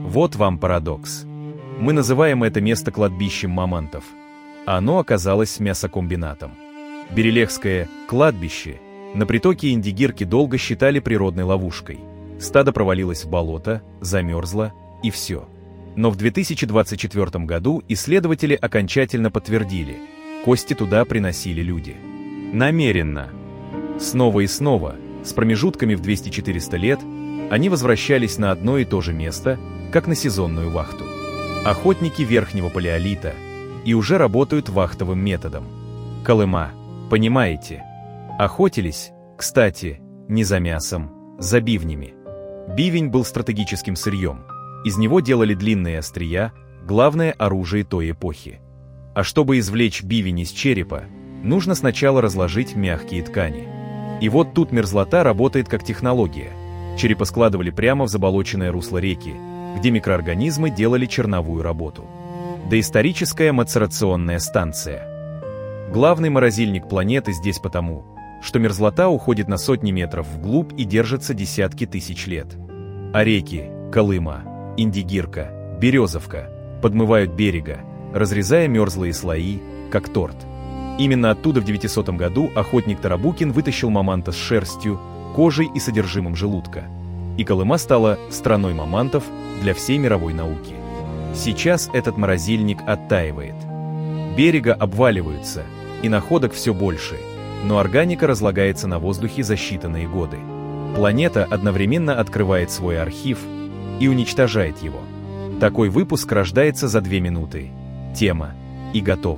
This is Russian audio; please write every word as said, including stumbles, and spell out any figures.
Вот вам парадокс. Мы называем это место кладбищем мамонтов, а оно оказалось мясокомбинатом. Берелехское кладбище на притоке Индигирки долго считали природной ловушкой. Стадо провалилось в болото, замерзло и все. Но в две тысячи двадцать четвёртом году исследователи окончательно подтвердили, кости туда приносили люди. Намеренно. Снова и снова, с промежутками в двести-четыреста лет, они возвращались на одно и то же место, как на сезонную вахту. Охотники верхнего палеолита и уже работают вахтовым методом. Колыма, понимаете? Охотились, кстати, не за мясом, за бивнями. Бивень был стратегическим сырьем. Из него делали длинные острия, главное оружие той эпохи. А чтобы извлечь бивень из черепа, нужно сначала разложить мягкие ткани. И вот тут мерзлота работает как технология. Черепа складывали прямо в заболоченное русло реки, где микроорганизмы делали черновую работу. Доисторическая мацерационная станция. Главный морозильник планеты здесь потому, что мерзлота уходит на сотни метров вглубь и держится десятки тысяч лет. А реки Колыма, Индигирка, Березовка подмывают берега, разрезая мерзлые слои, как торт. Именно оттуда в девятисотом году охотник Тарабукин вытащил мамонта с шерстью, кожей и содержимым желудка. И Колыма стала страной мамонтов для всей мировой науки. Сейчас этот морозильник оттаивает. Берега обваливаются, и находок все больше, но органика разлагается на воздухе за считанные годы. Планета одновременно открывает свой архив и уничтожает его. Такой выпуск рождается за две минуты. Тема и готов.